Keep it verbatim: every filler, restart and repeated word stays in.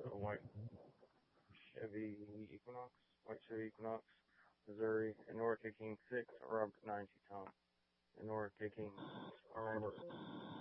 a white Chevy Equinox, white Chevy Equinox, Missouri, and North King six, Robert nine Tom, and North King, Robert